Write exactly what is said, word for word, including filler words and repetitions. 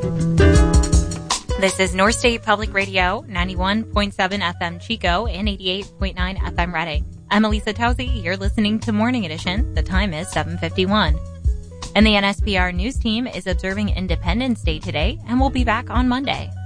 This is North State Public Radio, ninety-one point seven F M Chico and eighty-eight point nine F M Reading. I'm Elisa Tausi. You're listening to Morning Edition. The time is seven fifty-one. And the N S P R news team is observing Independence Day today and will be back on Monday.